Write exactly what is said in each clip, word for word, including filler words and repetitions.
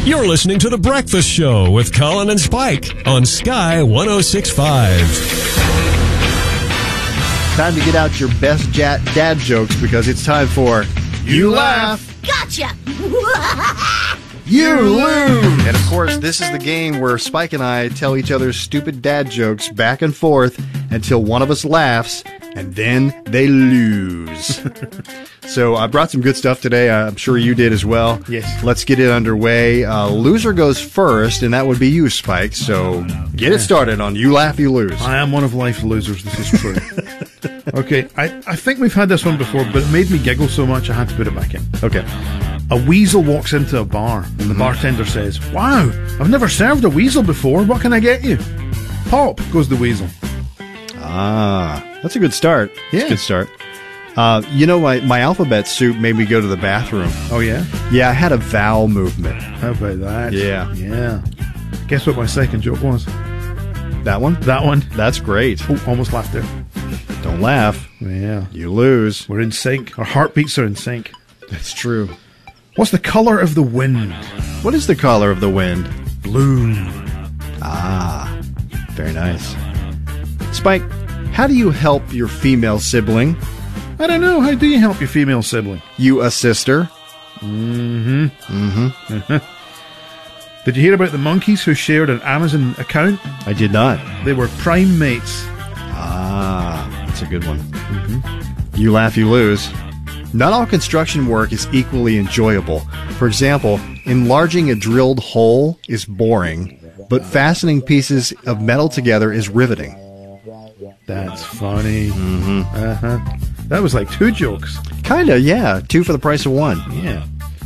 You're listening to The Breakfast Show with Colin and Spike on Sky one oh six point five. Time to get out your best jat- dad jokes because it's time for You Laugh. Gotcha! You lose! And of course, this is the game where Spike and I tell each other stupid dad jokes back and forth until one of us laughs, and then they lose. So I brought some good stuff today. I'm sure you did as well. Yes. Let's get it underway. Uh, loser goes first, and that would be you, Spike. So get it started on You Laugh, You Lose. I am one of life's losers. This is true. Okay, I, I think we've had this one before, but it made me giggle so much I had to put it back in. Okay. A weasel walks into a bar, and the bartender says, "Wow, I've never served a weasel before. What can I get you?" "Pop," goes the weasel. Ah, that's a good start. That's Yeah. a good start. Uh, you know, my, my alphabet soup made me go to the bathroom. Oh, yeah? Yeah, I had a vowel movement. How about that? Yeah. Yeah. Guess what my second joke was? That one? That one. That's great. Oh, almost laughed there. Don't laugh. Yeah. You lose. We're in sync. Our heartbeats are in sync. That's true. What's the color of the wind? What is the color of the wind? Blue. Ah, very nice. Spike, how do you help your female sibling? I don't know. How do you help your female sibling? You assist her? Mm-hmm. Mm-hmm. Did you hear about the monkeys who shared an Amazon account? I did not. They were prime mates. Ah, that's a good one. Mm-hmm. You laugh, you lose. Not all construction work is equally enjoyable. For example, enlarging a drilled hole is boring, but fastening pieces of metal together is riveting. That's funny. Mm-hmm. Uh-huh. That was like two jokes. Kinda, yeah. Two for the price of one. Yeah.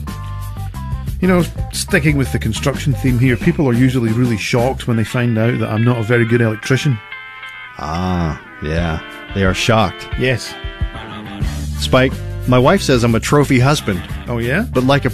You know, sticking with the construction theme here, people are usually really shocked when they find out that I'm not a very good electrician. Ah, yeah. They are shocked. Yes. Spike, my wife says I'm a trophy husband, Oh, yeah? but like a